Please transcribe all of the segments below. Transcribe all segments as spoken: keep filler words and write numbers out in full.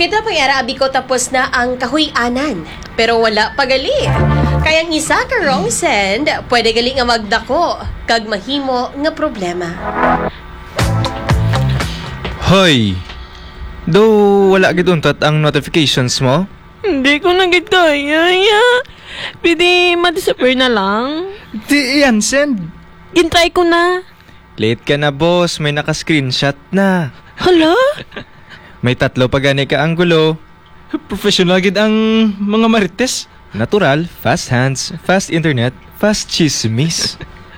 Kita pang yara abi ko tapos na ang kahuy-anan. Pero wala pagali. Kayang isa ka wrong send, pwede gali nga magdako. Kag mahimo nga problema. Hoy! Do wala gid untat ang notifications mo? Hindi ko na gid kaya. Pwede ma-disappear na lang. Di yan, send. Gintry ko na. Late ka na, boss. May naka-screenshot na. Hala? May tatlo pa gani ka anggulo. Professional gid ang mga marites. Natural, fast hands, fast internet, fast chismis.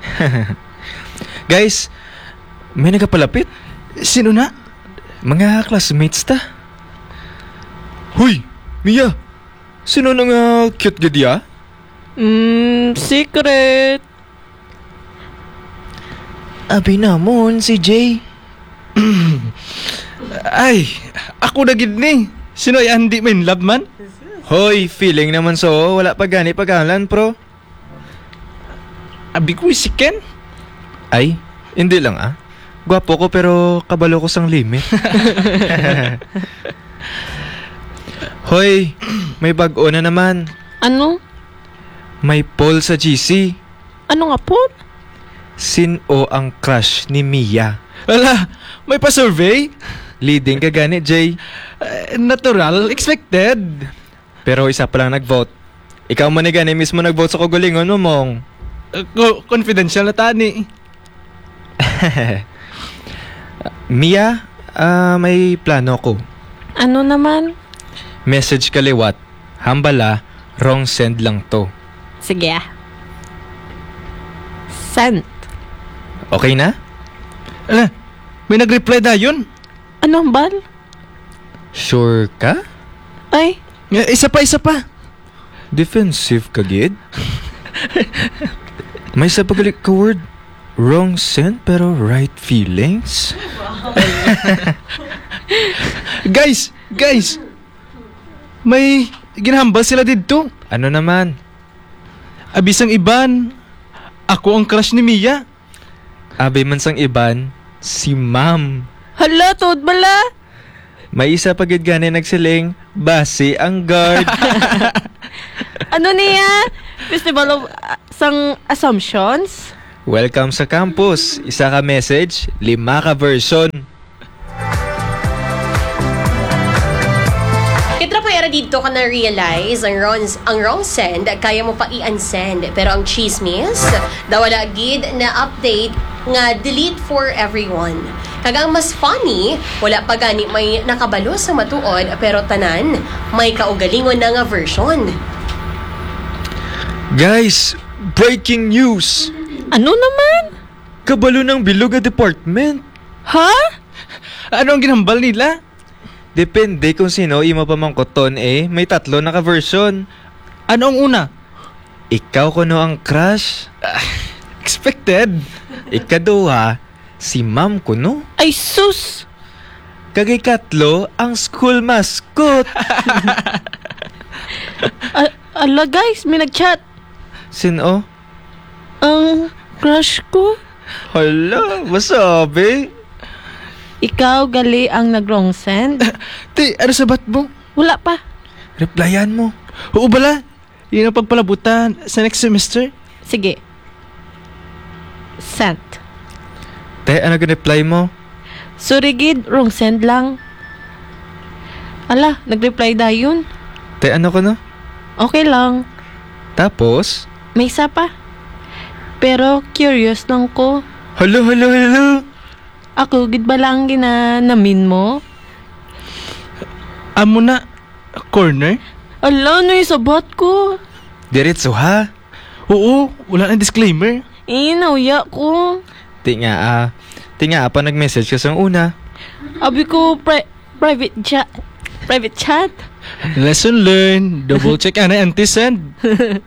Guys, may nagapalapit. Sino na? Mga classmates ta. Hoy, Mia. Sino nang uh, cute gadi ah? Hmm, secret. Abi namon si Jay. Ay, ako na gid ni. Sino ay Andy man love man? Hoy, feeling naman so. Wala pa gani paghalan, pro. Abi ko si Ken. Ay, hindi lang ah. Gwapo ko pero kabalo ko sang limit. Hoy, may bago na naman. Ano? May poll sa G C. Ano nga po? Sino ang crush ni Mia? Wala, may pa-survey. Leading ka gani, Jay. Uh, natural, expected. Pero isa pa lang nag-vote. Ikaw man ni gani mismo nag-vote sa kagalingon mo, mong. Uh, confidential na tani. Mia, uh, may plano ko. Ano naman? Message kaliwat. Hambala, wrong send lang to. Sige ah. Send. Okay na? Ala, may nag-reply na yun. Ano bal? Sure ka? Ay, Eh, Isa pa, isa pa. Defensive ka, gid? May sa pagalik ka word. Wrong send pero right feelings? Guys, guys. May ginahambal sila dito. Ano naman? Abisang iban. Ako ang crush ni Mia. Abay man sang iban, si ma'am. hala, tod bala. May isa pagid gani nagsiling, base ang guard. Ano niya? Festival of uh, sang assumptions? Welcome sa campus. Isa ka message, lima ka version. Kitra pa yara dito ka na-realize ang wrong, ang wrong send, kaya mo pa i-unsend. Pero ang chismis, daw wala gid na update nga delete for everyone. Kagang mas funny, wala pa gani may nakabalo sa matuod, pero tanan, may kaugalingon na nga version. Guys, breaking news! Ano naman? Kabalo ng bilog nga department. Ha? Ano ang ginahambal nila? Depende kung sino imo pamangkoton eh. May tatlo na ka-version. Ano ang una? Ikaw kuno ang crush. Expected. Ikaduha, si ma'am kuno. Ay sus! Kagay katlo, ang school mascot. A- ala guys, may nag-chat. Sino? Ang crush ko? Hala, masabi. Ikaw gali ang nag-wrong send? Ti, ano sa bat mo? Wala pa. Replyan mo. Oo bala. Yun ang pagpalabutan sa next semester. Sige. Sent. Te, ano reply mo? Sorry gid, wrong send lang. Ala, nag-reply dayon. Te, ano ko no? Okay lang. Tapos? May isa pa. Pero curious lang ko. Hala, hala, hala. Ako gid ba lang ginanamin mo? Amo na. Corner? Ala, ano yung sabat ko? Diretso ha? Oo, wala na disclaimer. Eh, nauya ko. Ti nga ah. Ti nga pa nag-message ka sa una. Abi ko pri- private chat. Private chat? Lesson learned. Double check ana anti-send.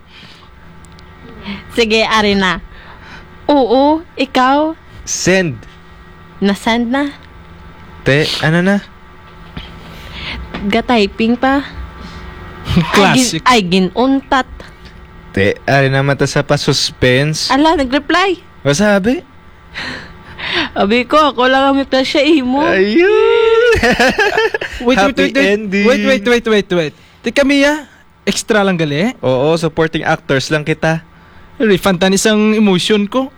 Sige, ari na. Oo, ikaw. Send. Nasend na. Te, ano na? Ga-typing pa. Classic. Ay, gin- ay ginuntat. Te, ari naman ta sa pa-suspense. Ala, nag-reply. Masabi? Abi ko, ako lang ang may siya imo. Ayun! Wait, wait, Happy wait, wait. ending. Wait, wait, wait, wait, wait. Teka, Mia. Extra lang gali. Oo, supporting actors lang kita. Refund tan isang emotion ko.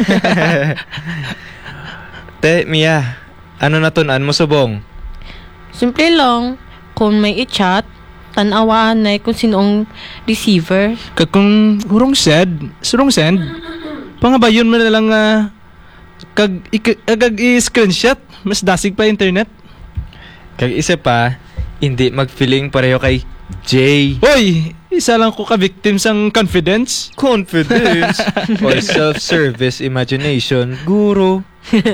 Te, Mia, ano natunan mo subong? Simple lang. Kung may i-chat, tanawaan na kung sino ang receiver. Kag kung hurong send, surong send, pangabayon mo na lang ah, kag, ik- kag i-screenshot, mas dasig pa internet. Kag isa pa, hindi mag-feeling pareho kay Jay. Hoy, isa lang ko ka-victim sang confidence. Confidence or self-service imagination, guro.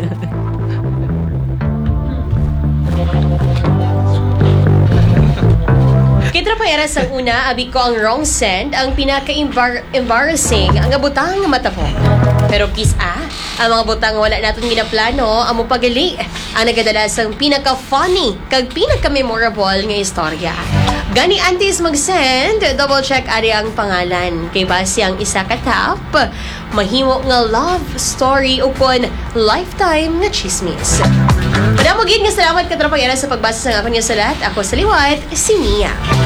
Kitra pa era sa una, abi ko ang wrong send, ang pinaka-embarrassing, ang abutang nga mata mo. Pero kiss ah, ang mga butang wala natin ginaplano, ang mupagali, ang nagadalasang pinaka-funny, kag pinaka-memorable nga istorya. Gani antes mag-send, double check ari ang pangalan. Kay base ang isa ka tap, mahimo nga love story upon lifetime nga chismis. Madamogin nga salamat ka sa pagbasa sa akong salat. Ako sa liwat, si Mia.